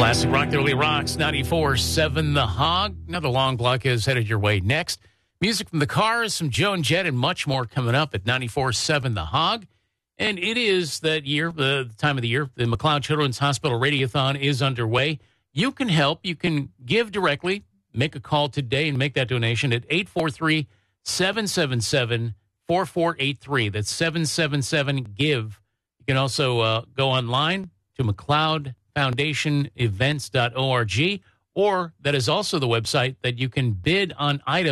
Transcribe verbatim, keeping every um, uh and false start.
Classic rock, there will be rocks. ninety-four seven The Hog. Another long block is headed your way next. Music from the Cars, some Joan Jett, and much more coming up at ninety-four seven The Hog. And it is that year, the time of the year, the McLeod Children's Hospital Radiothon is underway. You can help. You can give directly. Make a call today and make that donation at eight four three, seven seven seven, four four eight three. That's seven seven seven GIVE. You can also uh, go online to McLeod foundation events dot org, or that is also the website that you can bid on items